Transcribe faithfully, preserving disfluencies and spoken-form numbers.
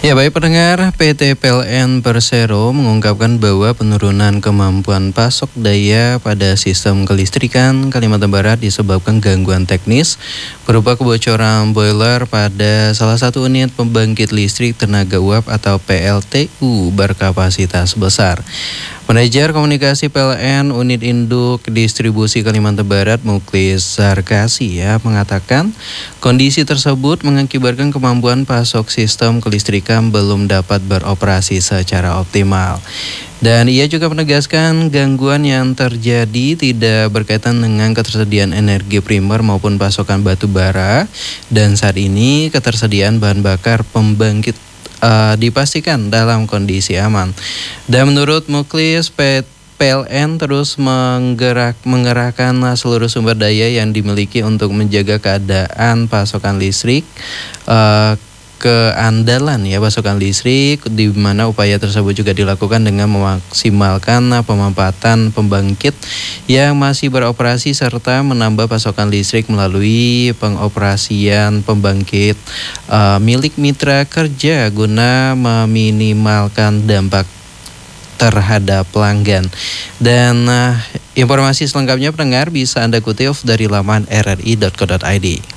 Ya baik pendengar, P T P L N Persero mengungkapkan bahwa penurunan kemampuan pasok daya pada sistem kelistrikan Kalimantan Barat disebabkan gangguan teknis berupa kebocoran boiler pada salah satu unit pembangkit listrik tenaga uap atau P L T U berkapasitas besar. Manajer Komunikasi P L N Unit Induk Distribusi Kalimantan Barat Muklis Zarkasi ya mengatakan kondisi tersebut mengakibatkan kemampuan pasok sistem kelistrikan belum dapat beroperasi secara optimal. Dan ia juga menegaskan gangguan yang terjadi tidak berkaitan dengan ketersediaan energi primer maupun pasokan batu bara, dan saat ini ketersediaan bahan bakar pembangkit Uh, dipastikan dalam kondisi aman. Dan menurut Muklis, P L N terus menggerak, mengerahkan seluruh sumber daya yang dimiliki untuk menjaga keadaan pasokan listrik, uh, keandalan ya pasokan listrik, di mana upaya tersebut juga dilakukan dengan memaksimalkan pemanfaatan pembangkit yang masih beroperasi serta menambah pasokan listrik melalui pengoperasian pembangkit uh, milik mitra kerja guna meminimalkan dampak terhadap pelanggan. Dan uh, informasi selengkapnya pendengar bisa Anda kutip dari laman r r i dot co dot i d.